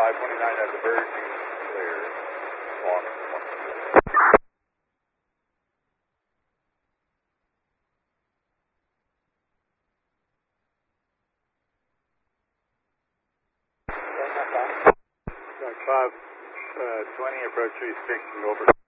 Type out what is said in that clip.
529 has a verging clear. Long. Five 20 approach 36 and over.